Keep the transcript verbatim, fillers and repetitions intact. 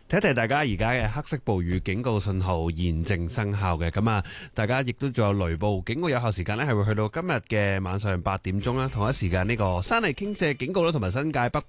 提提大家而家嘅黑色暴雨警告信號現正生效嘅，咁啊，大家亦都仲有雷暴警告有效時間呢係會去到今日嘅晚上八點鐘啦。同一時間呢個山泥傾瀉警告啦，同埋新界北